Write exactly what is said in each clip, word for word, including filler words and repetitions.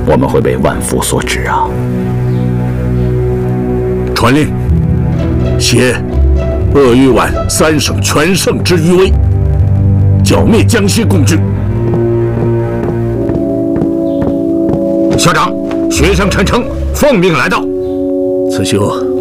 我们会被万夫所指啊！ 传令，携鄂豫皖三省全胜之余威，剿灭江西共军。校长，学生陈诚奉命来到。慈修，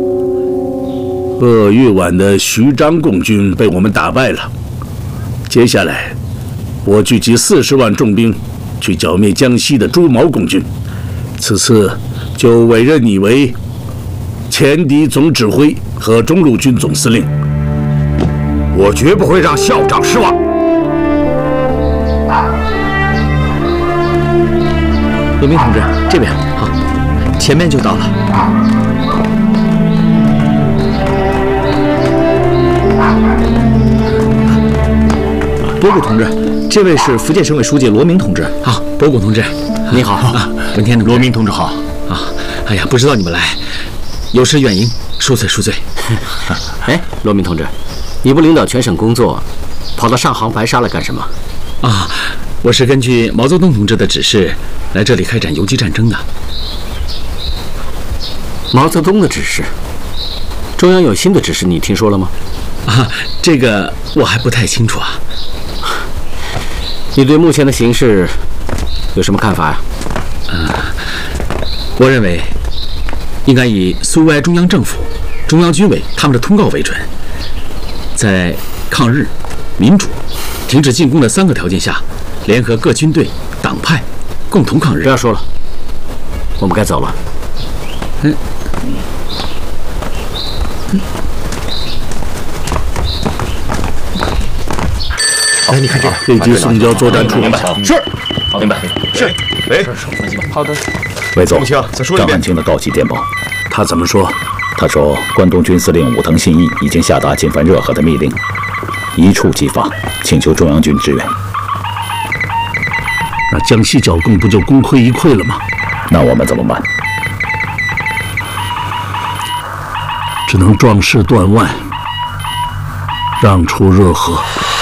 鄂豫皖的徐章共军被我们打败了。接下来，我聚集四十万重兵去剿灭江西的朱毛共军。此次就委任你为前敌总指挥和中路军总司令。我绝不会让校长失望。 罗明同志，这边好，前面就到了。波谷同志，这位是福建省委书记罗明同志。好，波谷同志，你好。啊，文天同志， 罗明同志好。 啊，哎呀，不知道你们来，有失远迎，恕罪恕罪。 哎，罗明同志，你不领导全省工作，跑到上杭白沙来干什么？ 啊，我是根据毛泽东同志的指示来这里开展游击战争的。 毛泽东的指示？中央有新的指示，你听说了吗？ 啊，这个我还不太清楚啊。 你对目前的形势有什么看法呀？ 嗯、呃，我认为应该以苏维埃中央政府、中央军委他们的通告为准，在抗日、民主、停止进攻的三个条件下，联合各军队、党派，共同抗日。 不要说了，我们该走了。 嗯。嗯。 哎，你看这个，立即送交作战处。 明白。 是。 好，明白。 是。喂， 好的。 魏总， 再说一遍。 张汉卿的告急电报， 他怎么说？ 他说，关东军司令武藤信义已经下达进犯热河的密令，一触即发，请求中央军支援。 那江西剿共不就功亏一篑了吗？ 那我们怎么办？ 只能壮士断腕，让出热河。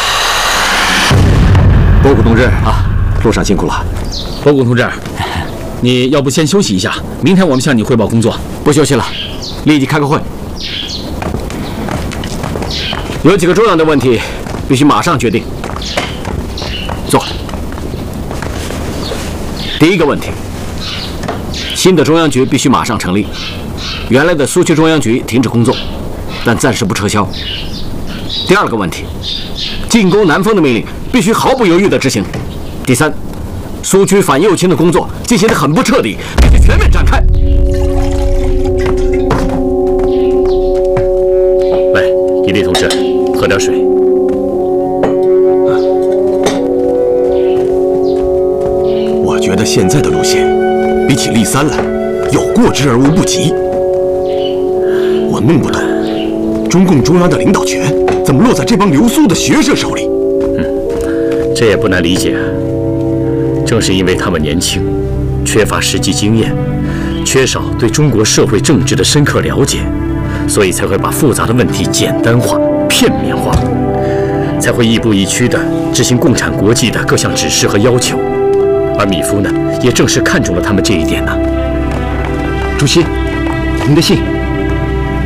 波谷同志啊，路上辛苦了。 波谷同志，你要不先休息一下，明天我们向你汇报工作。 不休息了，立即开个会。有几个重要的问题必须马上决定。坐。第一个问题，新的中央局必须马上成立。原来的苏区中央局停止工作，但暂时不撤销。第二个问题，进攻南方的命令必须毫不犹豫地执行。第三，苏区反右倾的工作进行得很不彻底，必须全面展开。 来，伊利同志，喝点水。 我觉得现在的路线比起立三来，有过之而无不及。我弄不懂，中共中央的领导权怎么落在这帮留苏的学生手里？ 嗯，这也不难理解。正是因为他们年轻，缺乏实际经验，缺少对中国社会政治的深刻了解，所以才会把复杂的问题简单化、片面化，才会亦步亦趋地执行共产国际的各项指示和要求。而米夫呢，也正是看中了他们这一点呢。 主席，您的信。